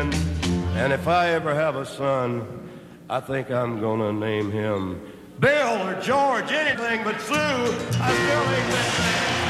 man. And if I ever have a son, I think I'm gonna name him Bill or George, anything but Sue. I still ain't that man.